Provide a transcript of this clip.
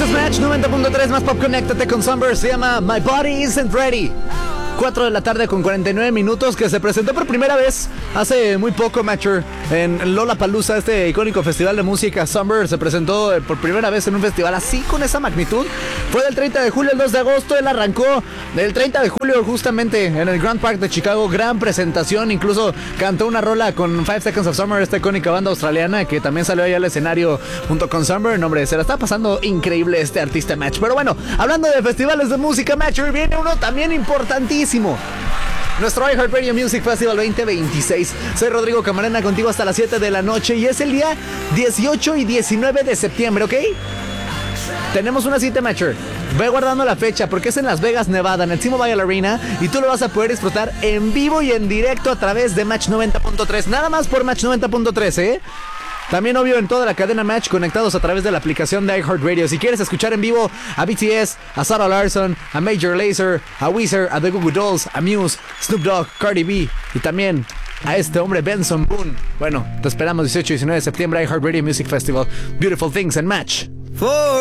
es Match 90.3 más Pop. Conéctate con Sunburst. Se llama My Body Isn't Ready. 4 de la tarde con 49 minutos, que se presentó por primera vez hace muy poco, Matcher, en Lollapalooza, este icónico festival de música. Sunburst se presentó por primera vez en un festival así, con esa magnitud. Fue del 30 de julio al 2 de agosto. Él arrancó del 30 de julio justamente en el Grand Park de Chicago. Gran presentación, incluso cantó una rola con 5 Seconds of Summer, esta icónica banda australiana que también salió ahí al escenario junto con Sunburst. Hombre, se la está pasando increíble este artista, Match. Pero bueno, hablando de festivales de música, Matcher, viene uno también importantísimo. Nuestro iHeartRadio Music Festival 2026. Soy Rodrigo Camarena, contigo hasta las 7 de la noche. Y es el día 18 y 19 de septiembre, ¿ok? Tenemos una cita, Matcher. Ve guardando la fecha porque es en Las Vegas, Nevada, en el T-Mobile Arena. Y tú lo vas a poder disfrutar en vivo y en directo a través de Match 90.3. Nada más por Match 90.3, ¿eh? También, obvio, en toda la cadena Match, conectados a través de la aplicación de iHeartRadio. Si quieres escuchar en vivo a BTS, a Sarah Larsson, a Major Lazer, a Weezer, a The Goo Goo Dolls, a Muse, Snoop Dogg, Cardi B y también a este hombre Benson Boone. Bueno, te esperamos 18 y 19 de septiembre, iHeartRadio Music Festival. Beautiful Things en Match.